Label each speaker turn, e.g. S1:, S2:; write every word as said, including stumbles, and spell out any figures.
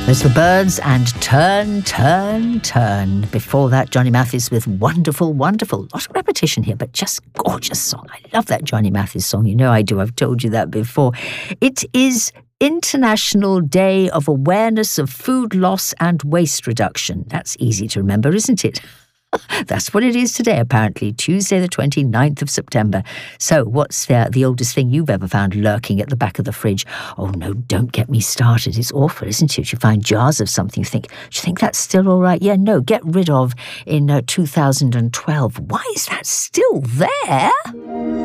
S1: There's the Birds and Turn, Turn, Turn. Before that, Johnny Mathis with Wonderful, Wonderful. A lot of repetition here, but just gorgeous song. I love that Johnny Mathis song. You know I do. I've told you that before. It is International Day of Awareness of Food Loss and Waste Reduction. That's easy to remember, isn't it? That's what it is today, apparently, Tuesday the twenty-ninth of September. So what's the, the oldest thing you've ever found lurking at the back of the fridge? Oh, no, don't get me started. It's awful, isn't it? You find jars of something, you think, do you think that's still all right? Yeah, no, get rid of in uh, two thousand twelve. Why is that still there?